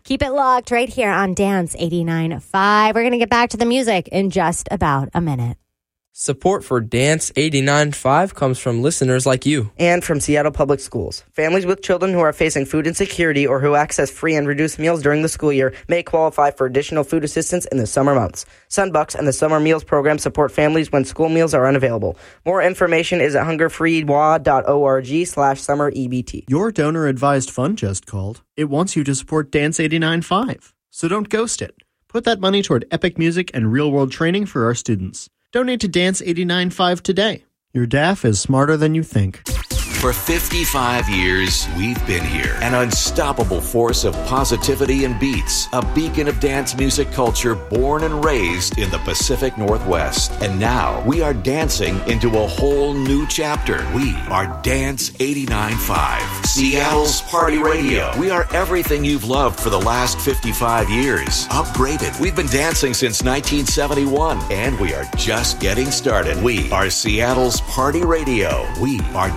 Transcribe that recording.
Keep it locked right here on Dance 89.5. We're going to get back to the music in just about a minute. Support for Dance 89.5 comes from listeners like you. And from Seattle Public Schools. Families with children who are facing food insecurity or who access free and reduced meals during the school year may qualify for additional food assistance in the summer months. Sunbucks and the Summer Meals Program support families when school meals are unavailable. More information is at hungerfreewa.org/summerebt. Your donor-advised fund just called. It wants you to support Dance 89.5. So don't ghost it. Put that money toward epic music and real-world training for our students. Donate to Dance 89.5 today. Your DAF is smarter than you think. For 55 years, we've been here. An unstoppable force of positivity and beats. A beacon of dance music culture born and raised in the Pacific Northwest. And now we are dancing into a whole new chapter. We are Dance 89.5, Seattle's Party Radio. We are everything you've loved for the last 55 years. Upgraded. We've been dancing since 1971, and we are just getting started. We are Seattle's Party Radio. We are